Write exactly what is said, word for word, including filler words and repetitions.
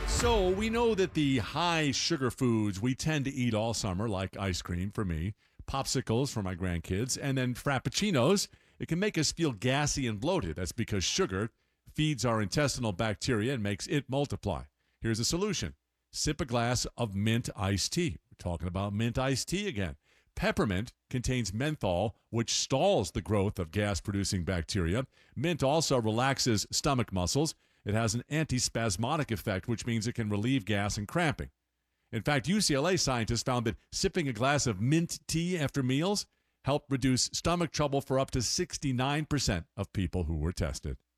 So we know that the high sugar foods we tend to eat all summer, like ice cream for me, popsicles for my grandkids, and then frappuccinos, it can make us feel gassy and bloated. That's because sugar feeds our intestinal bacteria and makes it multiply. Here's a solution. Sip a glass of mint iced tea. We're talking about mint iced tea again. Peppermint contains menthol, which stalls the growth of gas-producing bacteria. Mint also relaxes stomach muscles. It has an antispasmodic effect, which means it can relieve gas and cramping. In fact, U C L A scientists found that sipping a glass of mint tea after meals helped reduce stomach trouble for up to sixty-nine percent of people who were tested.